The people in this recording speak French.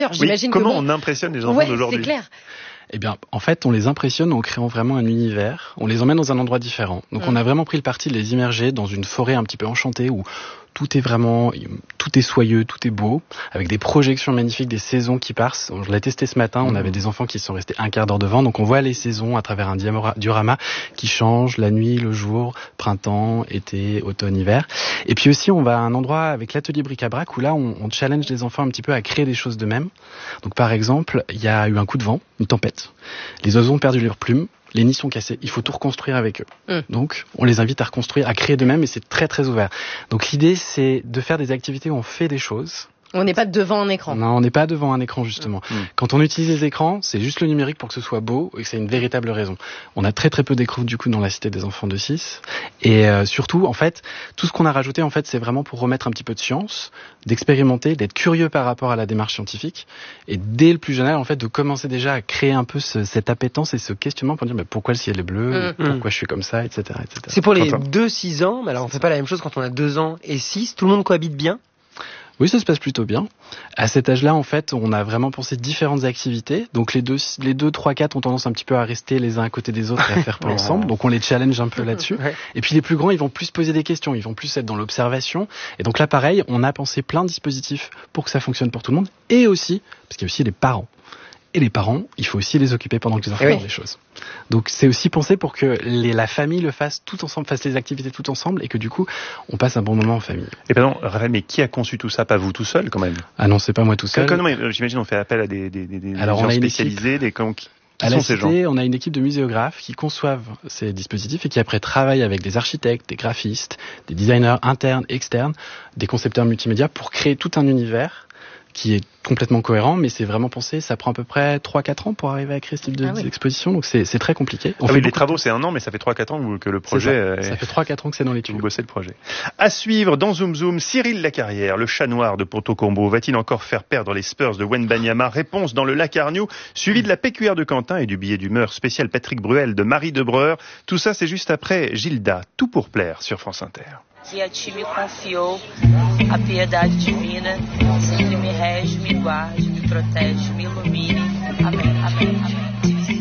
Oui, comment on impressionne les enfants d'aujourd'hui ? C'est clair. Eh bien, en fait, on les impressionne en créant vraiment un univers. On les emmène dans un endroit différent. Donc, on a vraiment pris le parti de les immerger dans une forêt un petit peu enchantée où tout est soyeux, tout est beau, avec des projections magnifiques, des saisons qui passent. Je l'ai testé ce matin, on avait des enfants qui sont restés un quart d'heure devant, donc on voit les saisons à travers un diorama qui change la nuit, le jour, printemps, été, automne, hiver. Et puis aussi, on va à un endroit avec l'atelier bric-à-brac où là, on challenge les enfants un petit peu à créer des choses d'eux-mêmes. Donc par exemple, il y a eu un coup de vent, une tempête. Les oiseaux ont perdu leurs plumes. Les nids sont cassés, il faut tout reconstruire avec eux. Donc, on les invite à reconstruire, à créer d'eux-mêmes, et c'est très très ouvert. Donc l'idée, c'est de faire des activités où on fait des choses. On n'est pas devant un écran. Non, on n'est pas devant un écran, justement. Quand on utilise les écrans, c'est juste le numérique pour que ce soit beau et que c'est une véritable raison. On a très très peu d'écrans, du coup, dans la Cité des enfants de 6. Et surtout, en fait, tout ce qu'on a rajouté, en fait, c'est vraiment pour remettre un petit peu de science, d'expérimenter, d'être curieux par rapport à la démarche scientifique. Et dès le plus jeune âge, en fait, de commencer déjà à créer un peu cette appétence et ce questionnement pour dire mais pourquoi le ciel est bleu, pourquoi je suis comme ça, etc., etc. C'est pour les 2-6 ans, mais alors on fait pas la même chose quand on a 2 ans et 6. Tout le monde cohabite bien ? Oui, ça se passe plutôt bien. À cet âge-là, en fait, on a vraiment pensé différentes activités. Donc les 2, 3, 4 ont tendance un petit peu à rester les uns à côté des autres et à faire pas ensemble. Donc on les challenge un peu là-dessus. Et puis les plus grands, ils vont plus poser des questions, ils vont plus être dans l'observation. Et donc là, pareil, on a pensé plein de dispositifs pour que ça fonctionne pour tout le monde. Et aussi, parce qu'il y a aussi les parents. Et les parents, il faut aussi les occuper pendant que les enfants font des choses. Donc c'est aussi pensé pour que la famille le fasse tout ensemble, fasse les activités tout ensemble et que du coup, on passe un bon moment en famille. Et pardon, Raphaël, mais qui a conçu tout ça ? Pas vous tout seul quand même ? Ah non, c'est pas moi tout seul. J'imagine on fait appel à des Alors, gens on a une spécialisés, à la Cité, on a une équipe de muséographes qui conçoivent ces dispositifs et qui après travaillent avec des architectes, des graphistes, des designers internes, externes, des concepteurs multimédia pour créer tout un univers qui est complètement cohérent, mais c'est vraiment pensé, ça prend à peu près 3-4 ans pour arriver à créer ce type d'exposition, donc c'est très compliqué. Les travaux c'est 1 an, mais ça fait 3-4 ans que le projet... Ça fait 3-4 ans que c'est dans l'étude. Vous bossez le projet. À suivre dans Zoom Zoom, Cyril Lacarrière, le chat noir de Ponto Combo, va-t-il encore faire perdre les Spurs de Wembanyama ? Réponse dans le Lacarniou, suivi de la PQR de Quentin et du billet d'humeur spécial Patrick Bruel de Marie Debreur. Tout ça c'est juste après Gilda, Tout pour plaire sur France Inter. Que a ti me confiou a piedade divina, sempre me rege, me guarde, me protege, me ilumine. Amém, amém, amém.